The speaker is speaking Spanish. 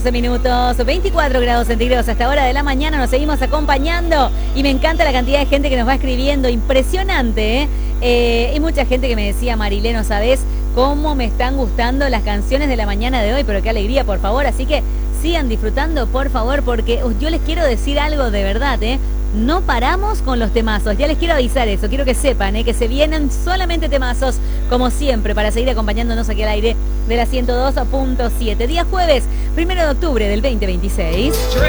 12 minutos, 24 grados centígrados hasta hora de la mañana. Nos seguimos acompañando y me encanta la cantidad de gente que nos va escribiendo. Impresionante, ¿eh? Hay mucha gente que me decía, Marilé, no sabés cómo me están gustando las canciones de la mañana de hoy, pero qué alegría, por favor. Así que sigan disfrutando, por favor, porque yo les quiero decir algo de verdad, ¿eh? No paramos con los temazos, ya les quiero avisar eso, quiero que sepan, que se vienen solamente temazos, como siempre, para seguir acompañándonos aquí al aire de la 102.7. Día jueves, 1 de octubre del 2026.